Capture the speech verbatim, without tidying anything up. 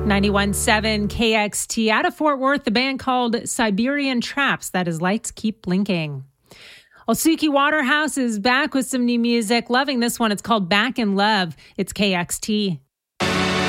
ninety-one point seven K X T out of Fort Worth, the band called Siberian Traps. That is Lights Keep Blinking. Well, Suki Waterhouse is back with some new music. Loving this one. It's called Back in Love. It's K X T.